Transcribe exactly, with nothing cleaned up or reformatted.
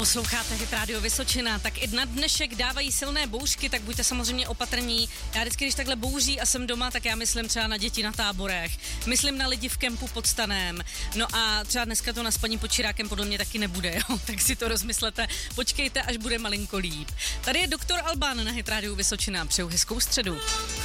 Posloucháte Hit Radio Vysočina, tak i na dnešek dávají silné bouřky, tak buďte samozřejmě opatrní. Já vždycky, když takhle bouří a jsem doma, tak já myslím třeba na děti na táborech, myslím na lidi v kempu pod Stanem, no a třeba dneska to na spaní pod Čirákem podle mě taky nebude, jo? Tak si to rozmyslete, počkejte, až bude malinko líp. Tady je doktor Alban na Hit Radio Vysočina, přeju hezkou středu.